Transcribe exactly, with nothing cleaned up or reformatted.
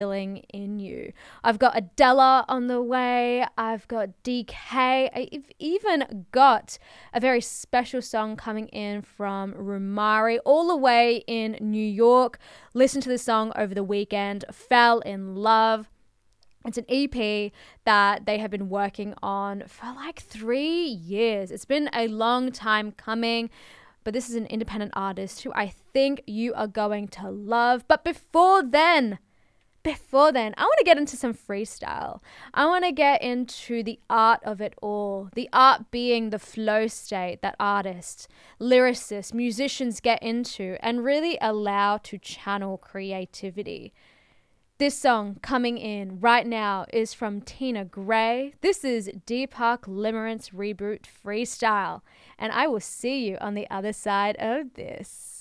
Feeling in You. I've got Adela on the way. I've got D K. I've even got a very special song coming in from Rumari, all the way in New York. Listen to this song over the weekend. Fell in Love. It's an E P that they have been working on for like three years. It's been a long time coming, but this is an independent artist who I think you are going to love. But before then, before then, I want to get into some freestyle. I want to get into the art of it all. The art being the flow state that artists, lyricists, musicians get into and really allow to channel creativity. This song coming in right now is from Tina Gray. This is Deepak Limerence Reboot Freestyle, and I will see you on the other side of this.